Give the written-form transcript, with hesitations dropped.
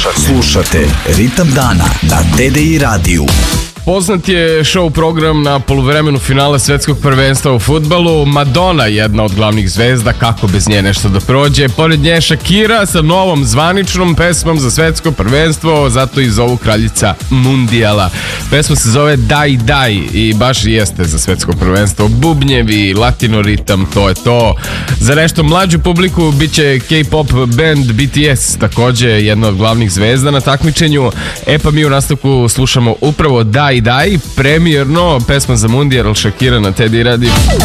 Slušate Ritam dana na TDI radiju. Poznat je show program na poluvremenu finala svetskog prvenstva u fudbalu. Madonna, jedna od glavnih zvezda, kako bez nje nešto da prođe. Pored nje Shakira sa novom zvaničnom pesmom za svetsko prvenstvo, zato i zovu kraljica mundijala. Pesma se zove Daj Daj i baš jeste za svetsko prvenstvo. Bubnjevi, latino ritam, to je to. Za nešto mlađu publiku biće K-pop band BTS, takođe jedna od glavnih zvezda na takmičenju. Pa mi u nastavku slušamo upravo Daj Daj, premijerno, pesma za mundijal Shakira na TDI radiju.